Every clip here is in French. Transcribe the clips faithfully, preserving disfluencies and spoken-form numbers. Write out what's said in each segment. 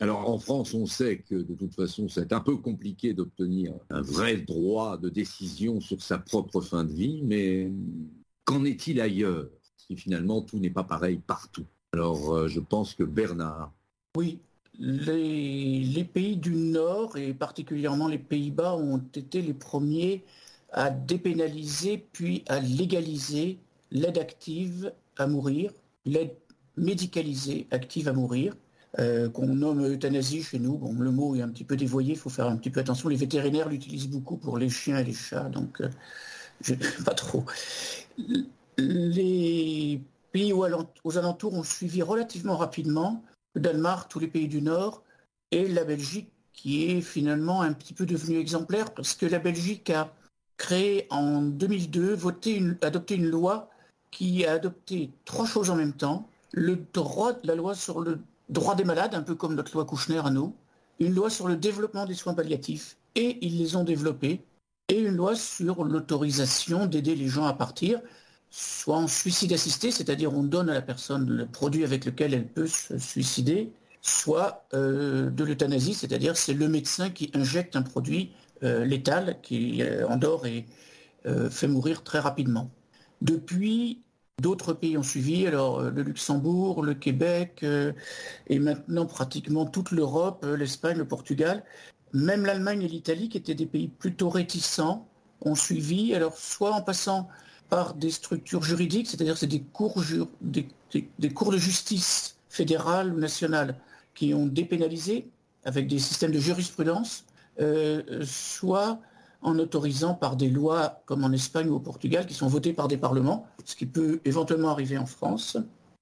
Alors en France, on sait que de toute façon, c'est un peu compliqué d'obtenir un vrai droit de décision sur sa propre fin de vie, mais qu'en est-il ailleurs? Si finalement tout n'est pas pareil partout. Alors euh, je pense que Bernard. Oui, les, les pays du Nord, et particulièrement les Pays-Bas, ont été les premiers à dépénaliser puis à légaliser l'aide active à mourir, l'aide médicalisée active à mourir, euh, qu'on nomme euthanasie chez nous. Bon, le mot est un petit peu dévoyé, il faut faire un petit peu attention. Les vétérinaires l'utilisent beaucoup pour les chiens et les chats, donc euh, je, pas trop. Les pays aux alentours ont suivi relativement rapidement, le Danemark, tous les pays du Nord, et la Belgique, qui est finalement un petit peu devenue exemplaire, parce que la Belgique a créé en deux mille deux, voté une, adopté une loi qui a adopté trois choses en même temps. Le droit, la loi sur le droit des malades, un peu comme notre loi Kouchner à nous, une loi sur le développement des soins palliatifs, et ils les ont développés, et une loi sur l'autorisation d'aider les gens à partir, soit en suicide assisté, c'est-à-dire on donne à la personne le produit avec lequel elle peut se suicider, soit euh, de l'euthanasie, c'est-à-dire c'est le médecin qui injecte un produit euh, létal qui euh, endort et euh, fait mourir très rapidement. Depuis, d'autres pays ont suivi, alors euh, le Luxembourg, le Québec, euh, et maintenant pratiquement toute l'Europe, euh, l'Espagne, le Portugal, même l'Allemagne et l'Italie, qui étaient des pays plutôt réticents, ont suivi, alors soit en passant par des structures juridiques, c'est-à-dire c'est des cours, jur, des, des, des cours de justice fédérales ou nationales qui ont dépénalisé avec des systèmes de jurisprudence, euh, soit en autorisant par des lois comme en Espagne ou au Portugal qui sont votées par des parlements, ce qui peut éventuellement arriver en France.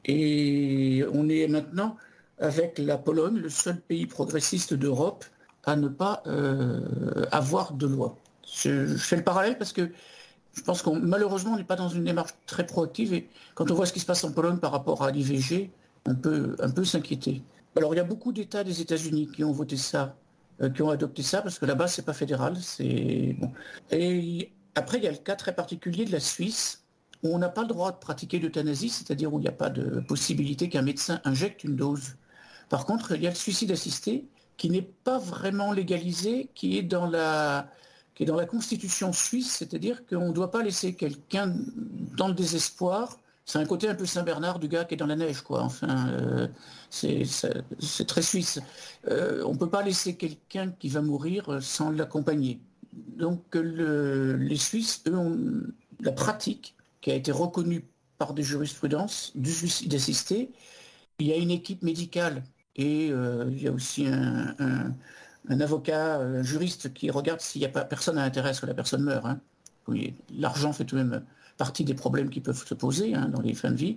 Et on est maintenant, avec la Pologne, le seul pays progressiste d'Europe à ne pas euh, avoir de loi. Je, je fais le parallèle parce que je pense qu'on malheureusement on n'est pas dans une démarche très proactive et quand on voit ce qui se passe en Pologne par rapport à l'I V G, on peut un peu s'inquiéter. Alors il y a beaucoup d'États des États-Unis qui ont voté ça, euh, qui ont adopté ça parce que là-bas c'est pas fédéral, c'est bon. Et après il y a le cas très particulier de la Suisse où on n'a pas le droit de pratiquer l'euthanasie, c'est-à-dire où il n'y a pas de possibilité qu'un médecin injecte une dose. Par contre il y a le suicide assisté qui n'est pas vraiment légalisé, qui est dans la qui est dans la constitution suisse, c'est-à-dire qu'on ne doit pas laisser quelqu'un dans le désespoir. C'est un côté un peu Saint-Bernard du gars qui est dans la neige, quoi. Enfin, euh, c'est, c'est, c'est très suisse. Euh, on ne peut pas laisser quelqu'un qui va mourir sans l'accompagner. Donc le, les Suisses, eux, ont la pratique qui a été reconnue par des jurisprudences du suicide assisté. Il y a une équipe médicale et euh, il y a aussi un... un un avocat, un juriste qui regarde s'il n'y a pas personne à intérêt à ce que la personne meure. Hein. Oui, l'argent fait tout de même partie des problèmes qui peuvent se poser hein, dans les fins de vie.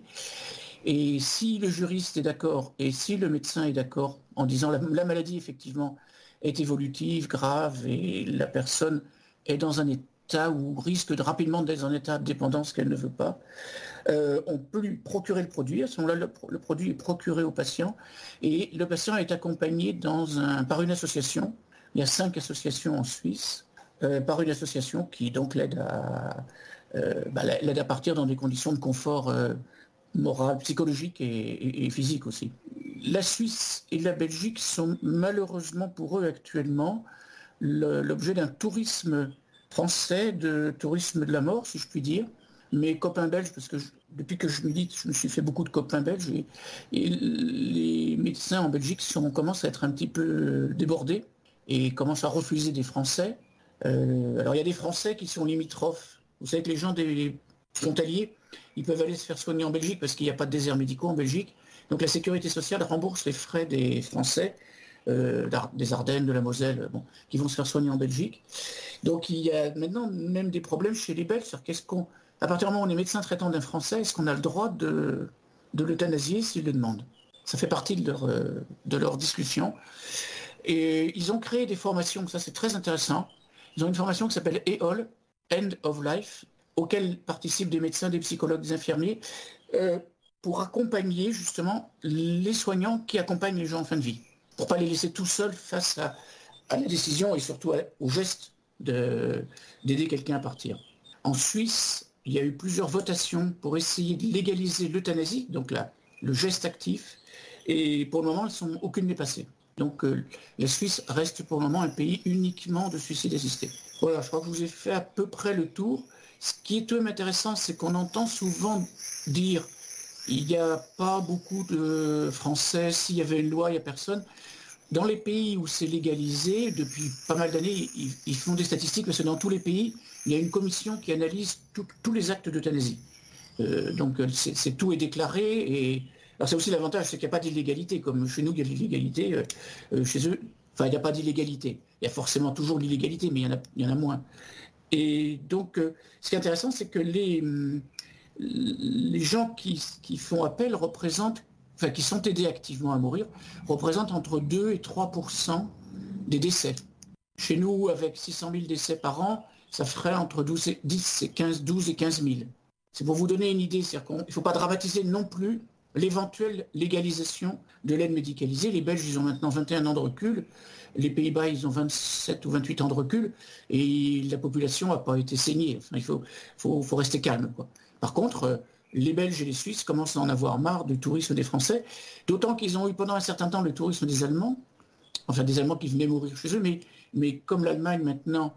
Et si le juriste est d'accord et si le médecin est d'accord en disant la, la maladie effectivement est évolutive, grave et la personne est dans un état ou risque de rapidement d'être dans un état de dépendance qu'elle ne veut pas, Euh, on peut lui procurer le produit. À ce moment-là, le, le produit est procuré au patient et le patient est accompagné dans un, par une association. Il y a cinq associations en Suisse, euh, par une association qui donc l'aide à, euh, bah, l'aide à partir dans des conditions de confort euh, moral, psychologique et, et, et physique aussi. La Suisse et la Belgique sont malheureusement pour eux actuellement le, l'objet d'un tourisme français, de tourisme de la mort, si je puis dire. Mes copains belges, parce que je, depuis que je milite, je me suis fait beaucoup de copains belges, et, et les médecins en Belgique sont, commencent à être un petit peu débordés et commencent à refuser des Français. Euh, alors il y a des Français qui sont limitrophes. Vous savez que les gens des frontaliers, ils peuvent aller se faire soigner en Belgique parce qu'il n'y a pas de déserts médicaux en Belgique. Donc la sécurité sociale rembourse les frais des Français, euh, des Ardennes, de la Moselle, bon, qui vont se faire soigner en Belgique. Donc il y a maintenant même des problèmes chez les Belges sur qu'est-ce qu'on... À partir du moment où on est médecin traitant d'un Français, est-ce qu'on a le droit de, de l'euthanasier s'il le demande? Ça fait partie de leur, de leur discussion. Et ils ont créé des formations, ça c'est très intéressant. Ils ont une formation qui s'appelle E O L, End of Life, auquel participent des médecins, des psychologues, des infirmiers, euh, pour accompagner justement les soignants qui accompagnent les gens en fin de vie, pour ne pas les laisser tout seuls face à, à la décision et surtout à, au geste de, d'aider quelqu'un à partir. En Suisse, il y a eu plusieurs votations pour essayer de légaliser l'euthanasie, donc là, le geste actif, et pour le moment, elles sont, aucune n'est passée. Donc euh, la Suisse reste pour le moment un pays uniquement de suicide assisté. Voilà, je crois que je vous ai fait à peu près le tour. Ce qui est tout de même intéressant, c'est qu'on entend souvent dire il n'y a pas beaucoup de Français, s'il y avait une loi, il n'y a personne. Dans les pays où c'est légalisé, depuis pas mal d'années, ils, ils font des statistiques, parce que dans tous les pays, il y a une commission qui analyse tout, tous les actes d'euthanasie. Euh, donc c'est, c'est, tout est déclaré. Et alors c'est aussi l'avantage, c'est qu'il n'y a pas d'illégalité. Comme chez nous, il y a de l'illégalité. Euh, euh, chez eux, enfin, il n'y a pas d'illégalité. Il y a forcément toujours de l'illégalité, mais il y en a, il y en a moins. Et donc, euh, ce qui est intéressant, c'est que les, les gens qui, qui font appel représentent, enfin, qui sont aidés activement à mourir, représentent entre deux et trois pour cent des décès. Chez nous, avec six cent mille décès par an, ça ferait entre douze et, dix et quinze, douze et quinze mille. C'est pour vous donner une idée, c'est-à-dire qu'il ne faut pas dramatiser non plus l'éventuelle légalisation de l'aide médicalisée. Les Belges, ils ont maintenant vingt et un ans de recul, les Pays-Bas, ils ont vingt-sept ou vingt-huit ans de recul, et la population n'a pas été saignée. Enfin, il faut, faut, faut rester calme, quoi. Par contre, les Belges et les Suisses commencent à en avoir marre du tourisme des Français, d'autant qu'ils ont eu pendant un certain temps le tourisme des Allemands, enfin des Allemands qui venaient mourir chez eux, mais, mais comme l'Allemagne maintenant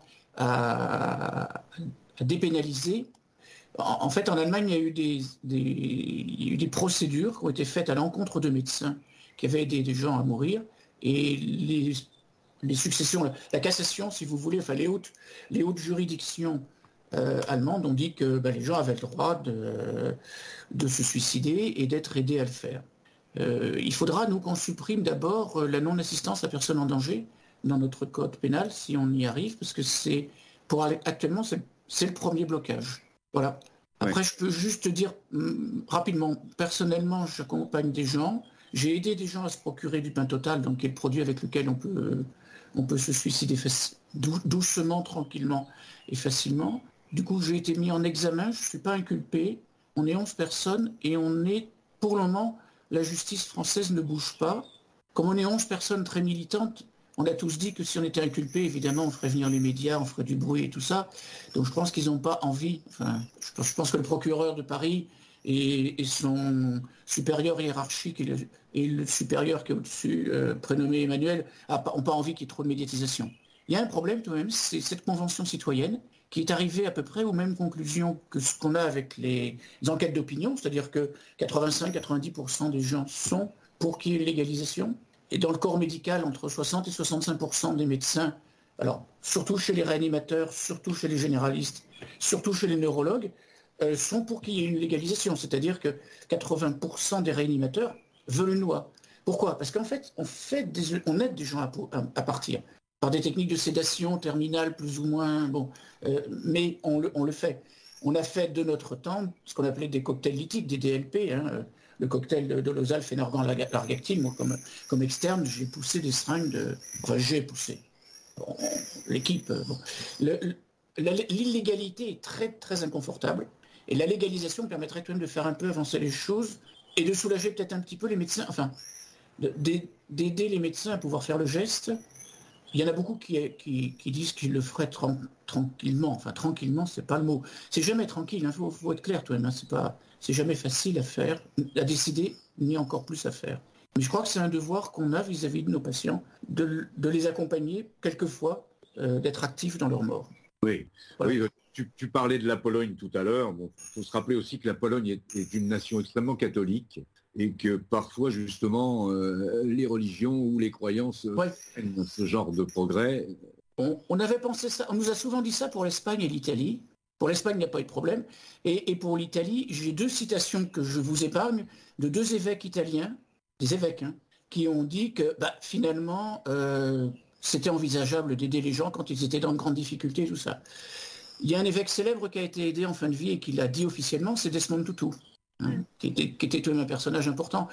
a, a dépénalisé, en, en fait en Allemagne il y a eu des, des, il y a eu des procédures qui ont été faites à l'encontre de médecins qui avaient aidé des gens à mourir, et les, les successions, la, la cassation si vous voulez, enfin les hautes, les hautes juridictions Euh, allemandes ont dit que ben, les gens avaient le droit de, de se suicider et d'être aidés à le faire. Euh, il faudra, nous, qu'on supprime d'abord la non-assistance à personne en danger dans notre code pénal, si on y arrive, parce que c'est, pour aller, actuellement, c'est, c'est le premier blocage. Voilà. Après, ouais. Je peux juste dire hum, rapidement, personnellement, j'accompagne des gens. J'ai aidé des gens à se procurer du pain total, donc qui est le produit avec lequel on peut, euh, on peut se suicider faci- dou- doucement, tranquillement et facilement. Du coup, j'ai été mis en examen, je ne suis pas inculpé. On est onze personnes et on est, pour le moment, la justice française ne bouge pas. Comme on est onze personnes très militantes, on a tous dit que si on était inculpé, évidemment, on ferait venir les médias, on ferait du bruit et tout ça. Donc je pense qu'ils n'ont pas envie. Enfin, je pense, je pense que le procureur de Paris et, et son supérieur hiérarchique et le, et le supérieur qui est au-dessus, euh, prénommé Emmanuel, n'ont pas envie qu'il y ait trop de médiatisation. Il y a un problème tout de même, c'est cette convention citoyenne qui est arrivé à peu près aux mêmes conclusions que ce qu'on a avec les enquêtes d'opinion, c'est-à-dire que quatre-vingt-cinq à quatre-vingt-dix pour cent des gens sont pour qu'il y ait une légalisation. Et dans le corps médical, entre soixante et soixante-cinq pour cent des médecins, alors surtout chez les réanimateurs, surtout chez les généralistes, surtout chez les neurologues, euh, sont pour qu'il y ait une légalisation. C'est-à-dire que quatre-vingts pour cent des réanimateurs veulent une loi. Pourquoi ? Parce qu'en fait, on, fait des, on aide des gens à, à, à partir. Par des techniques de sédation terminale plus ou moins, bon, euh, mais on le, on le fait. On a fait de notre temps ce qu'on appelait des cocktails lithiques, des D L P, hein, le cocktail de dolozal, phénorgan, largactine. Moi, comme, comme externe, j'ai poussé des seringues de... Enfin, j'ai poussé. Bon, l'équipe... Bon. Le, le, l'illégalité est très, très inconfortable, et la légalisation permettrait tout de même de faire un peu avancer les choses et de soulager peut-être un petit peu les médecins, enfin, de, d'aider les médecins à pouvoir faire le geste. Il y en a beaucoup qui, qui, qui disent qu'ils le feraient tran- tranquillement. Enfin, tranquillement, c'est pas le mot. C'est jamais tranquille, il hein, faut, faut être clair tout de même. Hein, c'est pas, c'est jamais facile à faire, à décider, ni encore plus à faire. Mais je crois que c'est un devoir qu'on a vis-à-vis de nos patients, de, de les accompagner, quelquefois, euh, d'être actifs dans leur mort. Oui, voilà. Oui. Tu, tu parlais de la Pologne tout à l'heure. Bon, faut se rappeler aussi que la Pologne est, est une nation extrêmement catholique et que parfois, justement, euh, les religions ou les croyances ouais. prennent ce genre de progrès. On, on avait pensé ça, on nous a souvent dit ça pour l'Espagne et l'Italie. Pour l'Espagne, il n'y a pas eu de problème. Et, et pour l'Italie, j'ai deux citations que je vous épargne de deux évêques italiens, des évêques, hein, qui ont dit que bah, finalement, euh, c'était envisageable d'aider les gens quand ils étaient dans de grandes difficultés et tout ça. Il y a un évêque célèbre qui a été aidé en fin de vie et qui l'a dit officiellement, c'est Desmond Tutu, hein, mmh. qui, était, qui était tout de même un personnage important.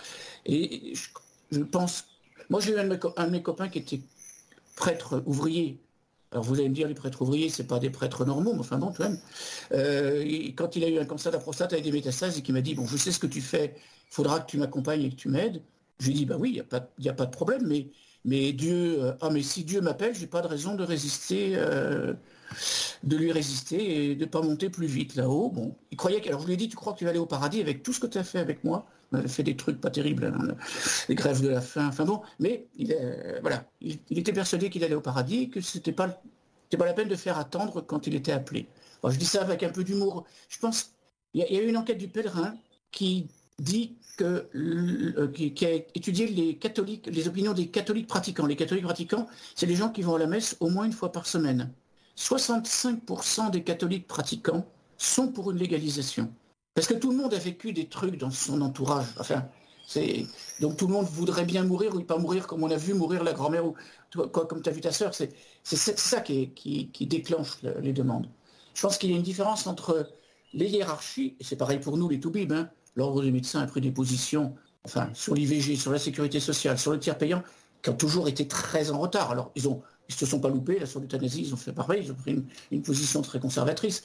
Et je, je pense... Moi, j'ai eu un de, mes, un de mes copains qui était prêtre ouvrier. Alors vous allez me dire, les prêtres ouvriers, c'est pas des prêtres normaux, mais enfin bon, tout de même. Euh, quand il a eu un cancer de la prostate avec des métastases et qu'il m'a dit, bon, je sais ce que tu fais, il faudra que tu m'accompagnes et que tu m'aides. Je lui ai dit, bah oui, il n'y a pas, y a pas de problème, mais, mais Dieu, euh, ah mais si Dieu m'appelle, j'ai pas de raison de résister, euh, de lui résister et de pas monter plus vite là-haut. Bon, il croyait que, alors je lui ai dit, tu crois que tu vas aller au paradis avec tout ce que tu as fait avec moi? On avait fait des trucs pas terribles, hein, les grèves de la faim, enfin bon, mais il, euh, voilà, il, il était persuadé qu'il allait au paradis, que c'était pas, c'était pas la peine de faire attendre quand il était appelé. Alors, je dis ça avec un peu d'humour. Je pense, il y, y a eu une enquête du Pèlerin qui dit que, euh, qui, qui a étudié les catholiques, les opinions des catholiques pratiquants. Les catholiques pratiquants, c'est les gens qui vont à la messe au moins une fois par semaine. soixante-cinq pour cent des catholiques pratiquants sont pour une légalisation. Parce que tout le monde a vécu des trucs dans son entourage. Enfin, c'est... Donc tout le monde voudrait bien mourir ou pas mourir comme on a vu mourir la grand-mère ou quoi, comme tu as vu ta sœur. C'est, c'est, c'est ça qui, est, qui, qui déclenche les demandes. Je pense qu'il y a une différence entre les hiérarchies, et c'est pareil pour nous les toubibs, hein, l'ordre des médecins a pris des positions enfin, sur l'I V G, sur la sécurité sociale, sur le tiers payant, qui ont toujours été très en retard. Alors ils ont ils se sont pas loupés, là, sur l'euthanasie, ils ont fait pareil, ils ont pris une, une position très conservatrice.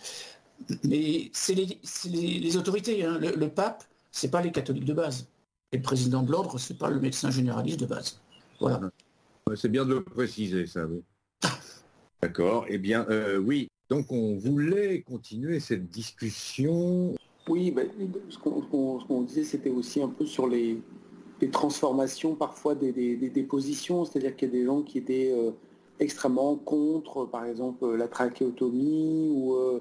Mais c'est les, c'est les, les autorités. Hein. Le, le pape, c'est pas les catholiques de base. Et le président de l'ordre, c'est pas le médecin généraliste de base. Voilà. C'est bien de le préciser, ça. Oui. D'accord. Eh bien, euh, oui. Donc, on voulait continuer cette discussion. Oui, ben, ce, qu'on, ce, qu'on, ce qu'on disait, c'était aussi un peu sur les, les transformations parfois des, des, des, des positions. C'est-à-dire qu'il y a des gens qui étaient euh, extrêmement contre, par exemple, la trachéotomie ou euh,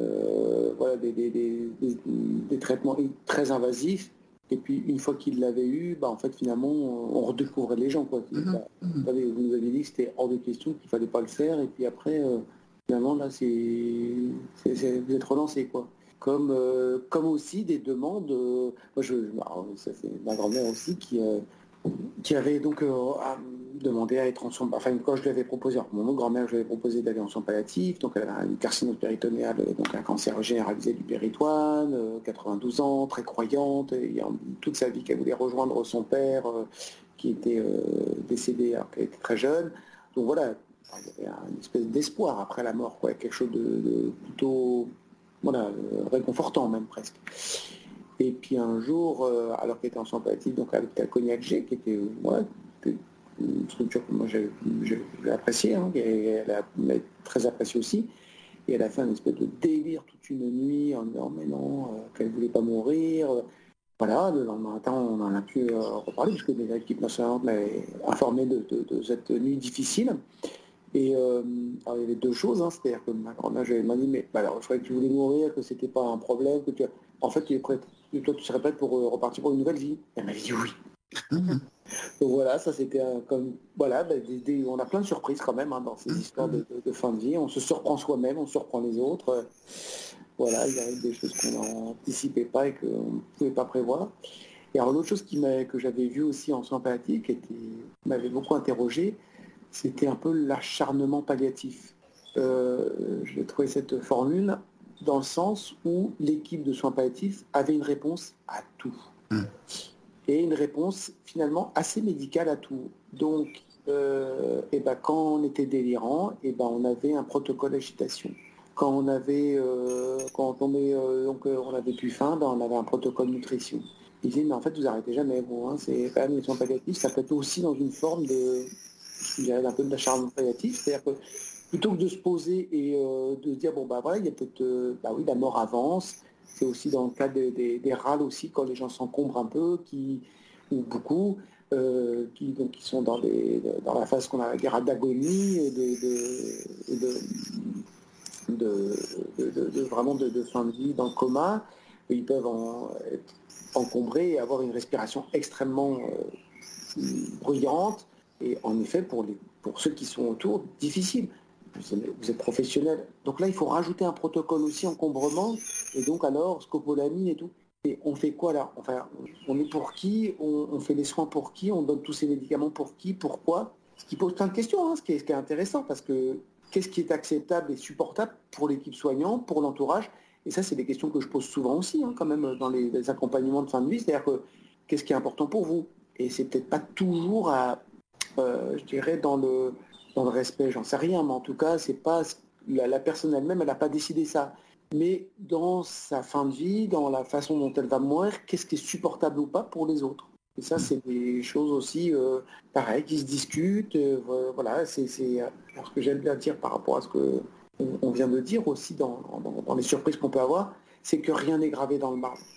euh, voilà, des, des, des, des, des traitements très invasifs. Et puis, une fois qu'ils l'avaient eu, bah, en fait, finalement, on redécouvrait les gens. Quoi. Mm-hmm. Bah, vous, savez, vous nous aviez dit que c'était hors de question, qu'il ne fallait pas le faire. Et puis après, euh, finalement, là, c'est, c'est, c'est, vous êtes relancé, quoi. Comme, euh, comme aussi des demandes. Euh, moi, je, bah, ça, c'est ma grand-mère aussi qui, euh, qui avait donc euh, à, demandé à être en soins. Enfin, quand je lui avais proposé, alors, mon grand-mère, je lui avais proposé d'aller en soins palliatifs. Donc, elle avait une carcinose péritonéale, donc un cancer généralisé du péritoine, euh, quatre-vingt-douze ans, très croyante. Et, et, toute sa vie, qu'elle voulait rejoindre son père, euh, qui était euh, décédé alors qu'elle était très jeune. Donc voilà, il y avait une espèce d'espoir après la mort, quoi, quelque chose de, de plutôt voilà, réconfortant même presque. Et puis un jour, euh, alors qu'elle était en soins palliatifs, donc avec la Cognac G, qui était, ouais, une structure que moi j'ai, j'ai, j'ai appréciée, hein, et elle a, elle a très appréciée aussi, et elle a fait un espèce de délire toute une nuit en disant mais non, euh, qu'elle ne voulait pas mourir. Voilà, le lendemain matin, on en a pu euh, reparler, puisque l'équipe nationale m'avait informé de, de, de cette nuit difficile. Et euh, alors, il y avait deux choses, hein, c'est-à-dire que ma grand-mère m'a dit, mais bah, alors, je croyais que tu voulais mourir, que c'était pas un problème, que tu... en fait, tu es prête, toi, tu serais prête pour euh, repartir pour une nouvelle vie. Elle m'avait dit oui. Donc voilà, ça c'était un, comme, voilà, bah, des, des, on a plein de surprises quand même hein, dans ces histoires de, de, de fin de vie. On se surprend soi-même, on surprend les autres. Voilà, il arrive des choses qu'on n'anticipait pas et qu'on ne pouvait pas prévoir. Et alors l'autre chose qui m'a, que j'avais vue aussi en soins palliatifs, qui était, m'avait beaucoup interrogé, c'était un peu l'acharnement palliatif. Euh, j'ai trouvé cette formule dans le sens où l'équipe de soins palliatifs avait une réponse à tout. Mmh. Et une réponse finalement assez médicale à tout. Donc, euh, et ben, quand on était délirant, et ben, on avait un protocole d'agitation. Quand on avait, euh, quand on, est, euh, donc, euh, on avait plus faim, ben, on avait un protocole nutrition. Ils disaient, mais en fait, vous arrêtez jamais, vous. Hein, c'est quand même les soins palliatifs, ça peut être aussi dans une forme de, je dirais, un peu de l'acharnement palliatif, c'est-à-dire que plutôt que de se poser et euh, de se dire, bon, bah voilà, il y a peut-être, euh, bah oui, la mort avance. C'est aussi dans le cas des, des, des râles aussi, quand les gens s'encombrent un peu, qui, ou beaucoup, euh, qui, donc, qui sont dans, les, dans la phase qu'on a la guerre d'agonie, et de, de, de, de, de, de, de vraiment de, de fin de vie dans le coma. Et ils peuvent en, être encombrés et avoir une respiration extrêmement euh, bruyante. Et en effet, pour, les, pour ceux qui sont autour, difficile. Vous êtes professionnel. Donc là, il faut rajouter un protocole aussi encombrement. Et donc alors, scopolamine et tout. Et on fait quoi là? Enfin, on est pour qui? on, on fait les soins pour qui? On donne tous ces médicaments pour qui? Pourquoi? Ce qui pose plein de questions, hein, ce, qui est, ce qui est intéressant, parce que qu'est-ce qui est acceptable et supportable pour l'équipe soignante, pour l'entourage? Et ça, c'est des questions que je pose souvent aussi, hein, quand même, dans les, les accompagnements de fin de vie. C'est-à-dire que qu'est-ce qui est important pour vous? Et c'est peut-être pas toujours à, euh, je dirais, dans le... dans le respect, j'en sais rien, mais en tout cas, c'est pas la, la personne elle-même, elle n'a pas décidé ça. Mais dans sa fin de vie, dans la façon dont elle va mourir, qu'est-ce qui est supportable ou pas pour les autres? Et ça, c'est des choses aussi, euh, pareil, qui se discutent. Euh, voilà, c'est, c'est alors, ce que j'aime bien dire par rapport à ce que on vient de dire aussi dans, dans, dans les surprises qu'on peut avoir, c'est que rien n'est gravé dans le marbre.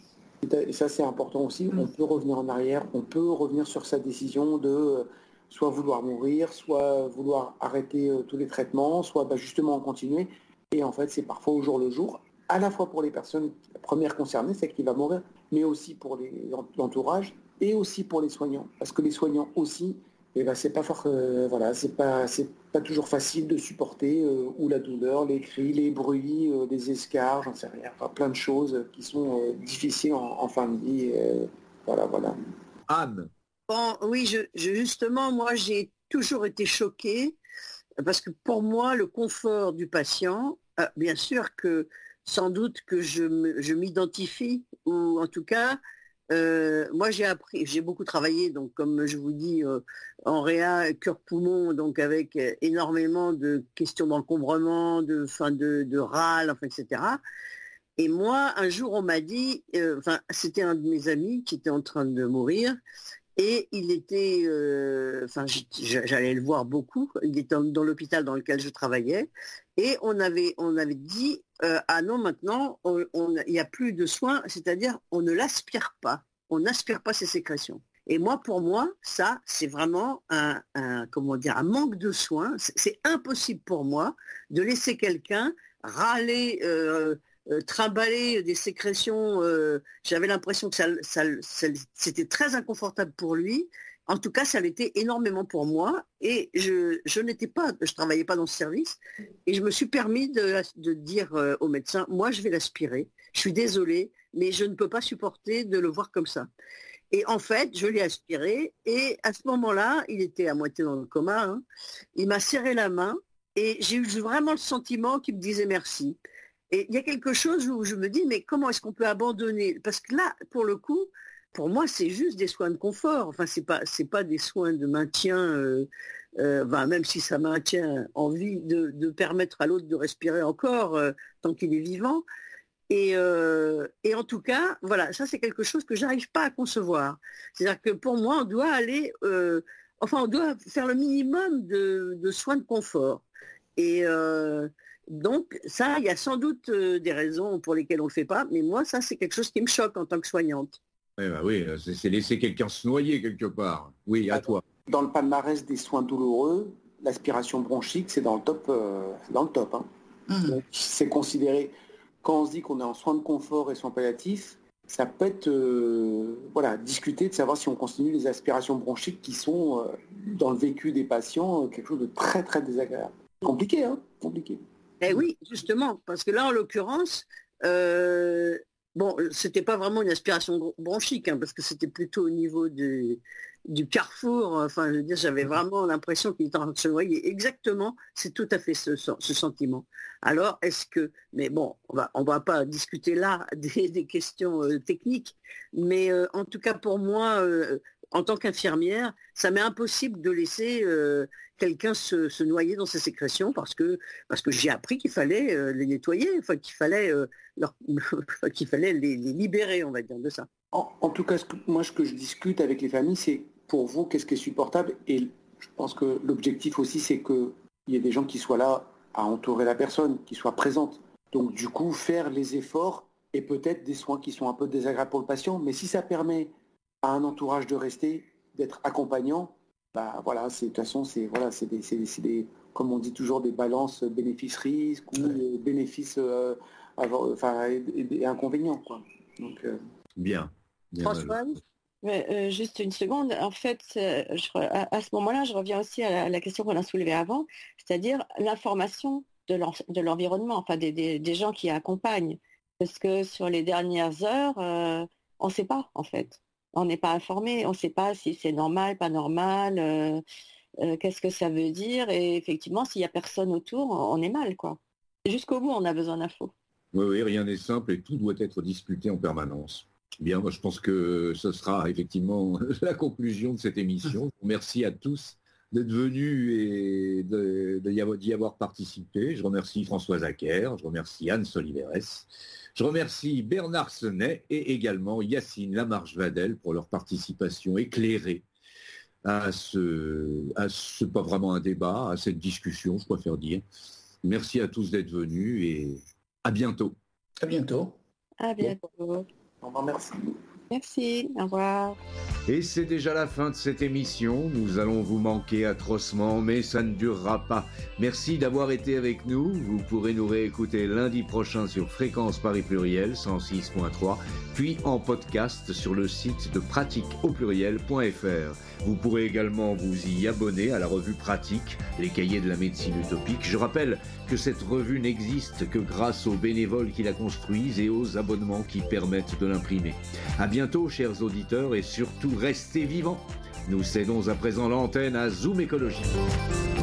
Et ça, c'est important aussi. On peut revenir en arrière, on peut revenir sur sa décision de euh, soit vouloir mourir, soit vouloir arrêter euh, tous les traitements, soit bah, justement en continuer. Et en fait, c'est parfois au jour le jour, à la fois pour les personnes premières concernées, c'est qui va mourir, mais aussi pour les, l'entourage et aussi pour les soignants. Parce que les soignants aussi, eh ben, c'est pas fort, euh, voilà, c'est pas, c'est pas toujours facile de supporter euh, ou la douleur, les cris, les bruits, euh, les escarres, j'en sais rien, enfin, plein de choses qui sont euh, difficiles en, en fin de vie. Euh, voilà, voilà. Anne. Bon, oui, je, je- justement, moi, j'ai toujours été choquée parce que pour moi, le confort du patient, euh, bien sûr que sans doute que je me- je m'identifie, ou en tout cas, euh, moi j'ai appris, j'ai beaucoup travaillé, donc comme je vous dis, euh, en réa, cœur-poumon, donc avec euh, énormément de questions d'encombrement, de, fin de, de râles, enfin, et cetera. Et moi, un jour, on m'a dit, euh, enfin, c'était un de mes amis qui était en train de mourir, et il était, euh, enfin, j- j'allais le voir beaucoup. Il était dans, dans l'hôpital dans lequel je travaillais, et on avait, on avait dit, euh, ah non, maintenant, on- on- il n'y a plus de soins, c'est-à-dire on ne l'aspire pas, on n'aspire pas ses sécrétions. Et moi, pour moi, ça, c'est vraiment un, un- comment dire, un manque de soins. C'est c'est impossible pour moi de laisser quelqu'un râler, euh, euh, trimballer des sécrétions. euh, J'avais l'impression que ça, ça- ça- c'était très inconfortable pour lui. En tout cas, ça l'était énormément pour moi. Et je, je n'étais pas, je travaillais pas dans ce service. Et je me suis permis de, de dire euh, au médecin, moi, je vais l'aspirer. Je suis désolée, mais je ne peux pas supporter de le voir comme ça. Et en fait, je l'ai aspiré. Et à ce moment-là, il était à moitié dans le coma, hein. Il m'a serré la main. Et j'ai eu vraiment le sentiment qu'il me disait merci. Et il y a quelque chose où je me dis, mais comment est-ce qu'on peut abandonner? Parce que là, pour le coup, pour moi, c'est juste des soins de confort. Enfin, c'est pas, c'est pas des soins de maintien, euh, euh, ben, même si ça maintient en vie, de, de permettre à l'autre de respirer encore euh, tant qu'il est vivant. Et, euh, et en tout cas, voilà, ça c'est quelque chose que j'arrive pas à concevoir. C'est-à-dire que pour moi, on doit aller, euh, enfin, on doit faire le minimum de, de soins de confort. Et euh, donc, ça, il y a sans doute euh, des raisons pour lesquelles on ne le fait pas, mais moi, ça, c'est quelque chose qui me choque en tant que soignante. Eh ben oui, c'est c'est laisser quelqu'un se noyer quelque part. Oui, à toi. Dans le palmarès des soins douloureux, l'aspiration bronchique, c'est dans le top. euh, c'est dans le top, hein. Mmh. Donc, c'est considéré, quand on se dit qu'on est en soins de confort et soins palliatifs, ça peut être euh, voilà, discuter de savoir si on continue les aspirations bronchiques qui sont, euh, dans le vécu des patients, euh, quelque chose de très très désagréable. Compliqué, hein, compliqué. Eh oui, justement, parce que là, en l'occurrence, euh, bon, c'était pas vraiment une aspiration bron- bronchique, hein, parce que c'était plutôt au niveau du, du carrefour. Enfin, je veux dire, j'avais vraiment l'impression qu'il était en train de se noyer. Exactement, c'est tout à fait ce, ce- ce sentiment. Alors, est-ce que, mais bon, on va, on va pas discuter là des, des questions euh, techniques, mais euh, en tout cas pour moi, euh, en tant qu'infirmière, ça m'est impossible de laisser euh, quelqu'un se, se noyer dans ses sécrétions parce que parce que j'ai appris qu'il fallait euh, les nettoyer, enfin qu'il fallait, euh, leur- qu'il fallait les, les libérer, on va dire, de ça. En, en tout cas, ce que- moi, ce que je discute avec les familles, c'est pour vous, qu'est-ce qui est supportable? Et je pense que l'objectif aussi, c'est qu'il y ait des gens qui soient là à entourer la personne, qui soient présentes. Donc, du coup, faire les efforts et peut-être des soins qui sont un peu désagréables pour le patient. Mais si ça permet à un entourage de rester, d'être accompagnant, bah voilà, c'est, de toute façon, c'est voilà, c'est des, c'est des- c'est des- comme on dit toujours, des balances bénéfices-risques ou euh, bénéfices euh, avoir- enfin, et, et- et inconvénients, quoi. Donc, euh, Bien. Bien, Françoise? Mais, euh, juste une seconde. En fait, euh, je re- à, à ce moment-là, je reviens aussi à la, à la question qu'on a soulevée avant, c'est-à-dire l'information de l'en- de l'environnement, enfin des, des- des gens qui accompagnent. Parce que sur les dernières heures, euh, on ne sait pas, en fait. On n'est pas informé, on ne sait pas si c'est normal, pas normal, euh, euh, qu'est-ce que ça veut dire. Et effectivement, s'il n'y a personne autour, on est mal, quoi. Jusqu'au bout, on a besoin d'infos. Oui, oui, rien n'est simple et tout doit être discuté en permanence. Bien, moi je pense que ce sera effectivement la conclusion de cette émission. Merci à tous d'être venus et de- de y avoir- d'y avoir participé. Je remercie Françoise Acker, je remercie Anne Soliveres, je remercie Bernard Senet et également Yacine Lamarche-Vadel pour leur participation éclairée à ce, à ce, pas vraiment un débat, à cette discussion, je préfère dire. Merci à tous d'être venus et à bientôt. À bientôt. À bientôt. Au revoir, merci. Merci, au revoir. Et c'est déjà la fin de cette émission. Nous allons vous manquer atrocement, mais ça ne durera pas. Merci d'avoir été avec nous. Vous pourrez nous réécouter lundi prochain sur Fréquence Paris Pluriel cent six point trois, puis en podcast sur le site de pratique au pluriel point f r. Vous pourrez également vous y abonner à la revue Pratique, les cahiers de la médecine utopique. Je rappelle que cette revue n'existe que grâce aux bénévoles qui la construisent et aux abonnements qui permettent de l'imprimer. À bientôt, chers auditeurs, et surtout restez vivants. Nous cédons à présent l'antenne à Zoom Écologie.